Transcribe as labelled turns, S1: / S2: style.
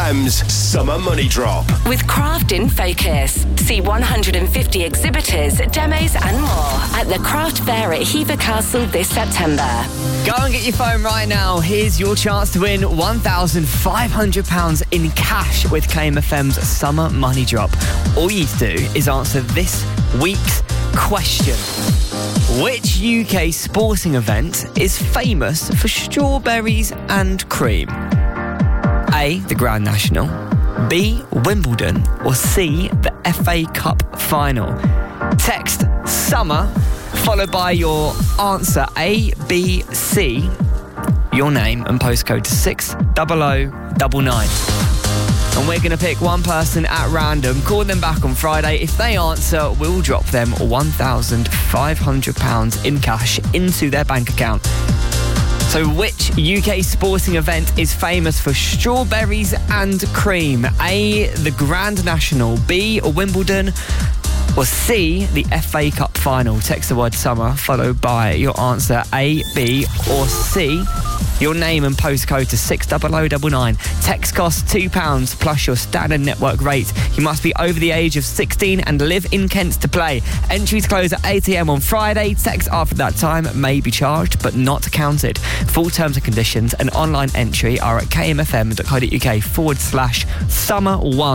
S1: KMFM's Summer Money Drop.
S2: With Craft in Focus. See 150 exhibitors, demos and more at the Craft Fair at Hever Castle this September.
S3: Go and get your phone right now. Here's your chance to win £1,500 in cash with KMFM's Summer Money Drop. All you need to do is answer this week's question. Which UK sporting event is famous for strawberries and cream? A, the Grand National, B, Wimbledon, or C, the FA Cup final? Text SUMMER followed by your answer A, B, C, your name and postcode to 60099. And we're going to pick one person at random, call them back on Friday. If they answer, we'll drop them £1,500 in cash into their bank account. So which UK sporting event is famous for strawberries and cream? A, the Grand National, B, Wimbledon, or C, the FA Cup final? Text the word summer followed by your answer A, B, or C, your name and postcode to 60099. Text costs £2 plus your standard network rate. You must be over the age of 16 and live in Kent to play. Entries close at 8 a.m. on Friday. Text after that time may be charged but not counted. Full terms and conditions and online entry are at kmfm.co.uk/summer1.